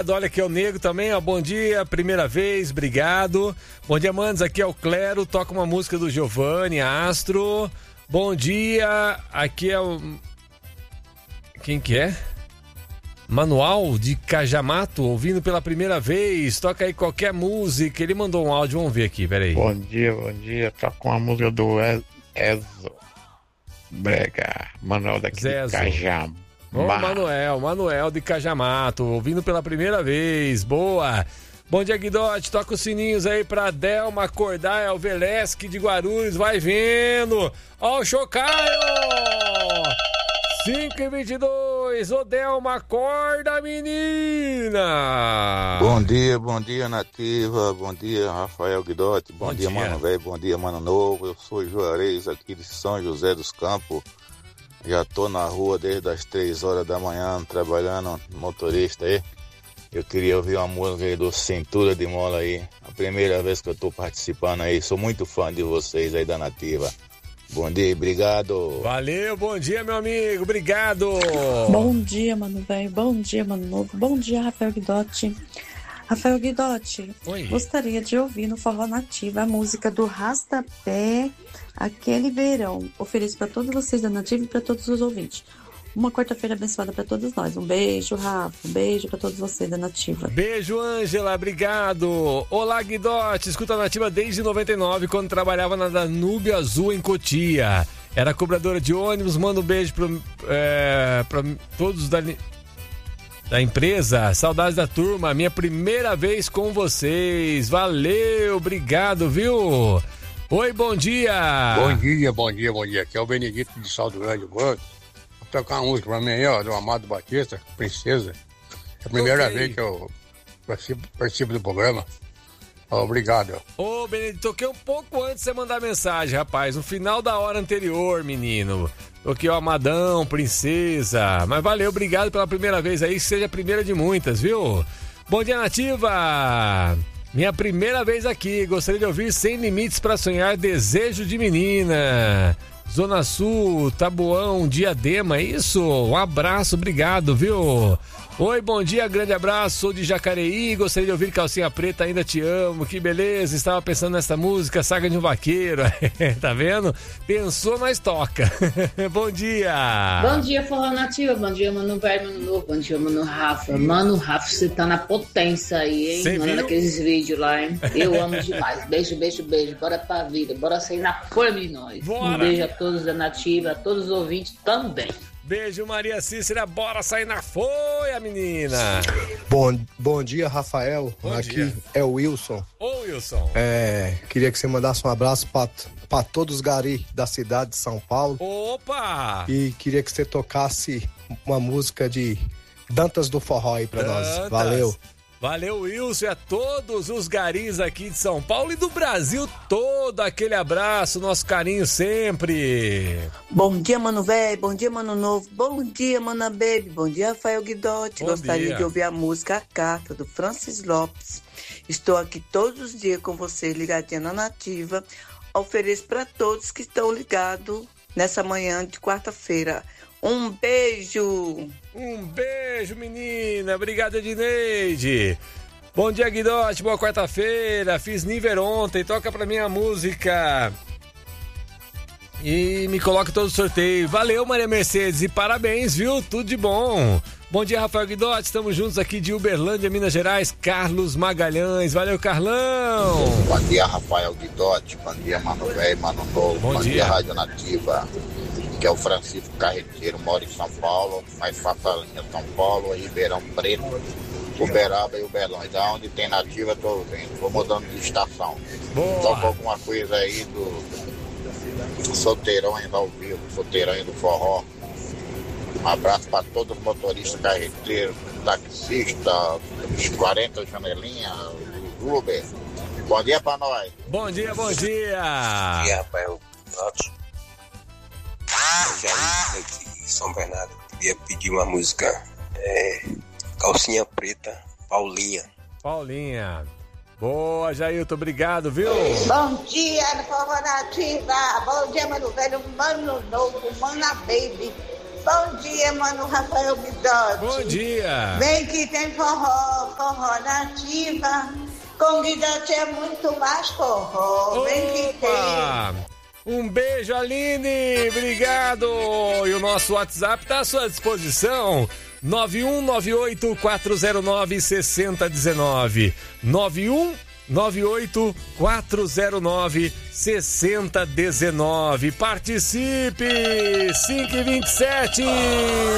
obrigado. Olha aqui é o Nego também, ó. Bom dia, primeira vez, obrigado. Bom dia, manos, aqui é o Clero, toca uma música do Giovanni Astro. Bom dia, aqui é o... Quem que é? Manual de Cajamato, ouvindo pela primeira vez. Toca aí qualquer música. Ele mandou um áudio, vamos ver aqui, peraí. Bom dia. Toca uma música do Ezo Brega, Manuel daqui de Cajamato. Ô, Manuel de Cajamato, ouvindo pela primeira vez. Boa. Bom dia, Guidotti. Toca os sininhos aí pra Delma acordar. É o Velesque de Guarulhos. Vai vendo. Ó o Chocaio. 5h22, ô Delma, acorda, menina! Bom dia, Nativa, bom dia, Rafael Guidotti, bom dia, mano velho, bom dia, mano novo, eu sou Juarez, aqui de São José dos Campos, já tô na rua desde as 3 horas da manhã, trabalhando, motorista aí, eu queria ouvir uma música aí do Cintura de Mola aí, a primeira vez que eu tô participando aí, sou muito fã de vocês aí da Nativa. Bom dia, obrigado. Valeu, bom dia, meu amigo, obrigado. Bom dia, mano velho, bom dia, mano novo, bom dia, Rafael Guidotti. Rafael Guidotti, gostaria de ouvir no Forró Nativa a música do Rastapé, Aquele Verão. Ofereço para todos vocês da Nativa e para todos os ouvintes. Uma quarta-feira abençoada para todos nós. Um beijo, Rafa. Um beijo para todos vocês da Nativa. Beijo, Ângela. Obrigado. Olá, Guidotti. Escuta a Nativa desde 99, quando trabalhava na Danúbio Azul, em Cotia. Era cobradora de ônibus. Manda um beijo para todos da empresa. Saudades da turma. Minha primeira vez com vocês. Valeu. Obrigado, viu? Oi, bom dia. Bom dia. Aqui é o Benedito de Saldo Grande, mano. Tocar uma música pra mim aí, ó, do Amado Batista, Princesa. É a primeira vez que eu participo do programa. Obrigado. Ô, Benedito, toquei um pouco antes de você mandar mensagem, rapaz. No final da hora anterior, menino. Toquei o Amadão, Princesa. Mas valeu, obrigado pela primeira vez aí, que seja a primeira de muitas, viu? Bom dia, Nativa! Minha primeira vez aqui. Gostaria de ouvir Sem Limites pra Sonhar, Desejo de Menina. Zona Sul, Taboão, Diadema, é isso? Um abraço, obrigado, viu? Oi, bom dia, grande abraço, sou de Jacareí, gostaria de ouvir Calcinha Preta, Ainda Te Amo, que beleza, estava pensando nessa música, Saga de um Vaqueiro, tá vendo? Pensou, mas toca. Bom dia! Bom dia, Forró Nativa, bom dia, Mano Velho, Mano Novo, bom dia, Mano Rafa. Mano Rafa, você tá na potência aí, hein? Manda aqueles vídeos lá, hein? Eu amo demais, beijo, bora pra vida, bora sair na forma de nós. Bora. Um beijo a todos da Nativa, a todos os ouvintes também. Beijo, Maria Cícera, bora sair na folha, menina. Bom dia, Rafael. Aqui é o Wilson. Ô, Wilson. Queria que você mandasse um abraço pra todos os garis da cidade de São Paulo. Opa! E queria que você tocasse uma música de Dantas do Forró aí pra nós. Valeu. Valeu, Wilson, e a todos os garis aqui de São Paulo e do Brasil todo. Aquele abraço, nosso carinho sempre. Bom dia, mano velho, bom dia, mano novo, bom dia, mana baby, bom dia, Rafael Guidotti. Gostaria de ouvir a música A Carta, do Francis Lopes. Estou aqui todos os dias com você, ligadinha na Nativa. Ofereço para todos que estão ligados nessa manhã de quarta-feira. Um beijo! Um beijo, menina! Obrigado, Edneide! Bom dia, Guidotti, boa quarta-feira! Fiz nível ontem, toca pra mim a música e me coloca todo o sorteio. Valeu, Maria Mercedes, e parabéns, viu? Tudo de bom! Bom dia, Rafael Guidotti, estamos juntos aqui de Uberlândia, Minas Gerais, Carlos Magalhães. Valeu, Carlão! Bom dia, Rafael Guidotti, bom dia, Mano Velho, Mano Novo, bom dia, Rádio Nativa. Que é o Francisco Carreteiro, mora em São Paulo, mas faça a linha São Paulo, Ribeirão Preto, Uberaba e Uberlândia. Onde tem Nativa, tô vendo, vou mudando de estação. Toca alguma coisa aí do Solteirões ao vivo, Solteirões do Forró. Um abraço para todos os motoristas carreteiros, taxistas, os 40 janelinhas, Uber. Bom dia para nós. Bom dia, bom dia. Bom dia, Rafael Guidotti. Jair de São Bernardo, queria pedir uma música Calcinha Preta, Paulinha. Boa, Jailton, obrigado, viu? Bom dia, Forró Nativa. Bom dia, Mano Velho, Mano Novo, Mana Baby. Bom dia, mano Rafael Guidotti. Bom dia. Vem que tem forró nativa. Com Guidotti é muito mais forró. Vem que tem. Um beijo, Aline. Obrigado. E o nosso WhatsApp está à sua disposição. 9198-409-6019. 9198-409-6019. Participe! 5h27.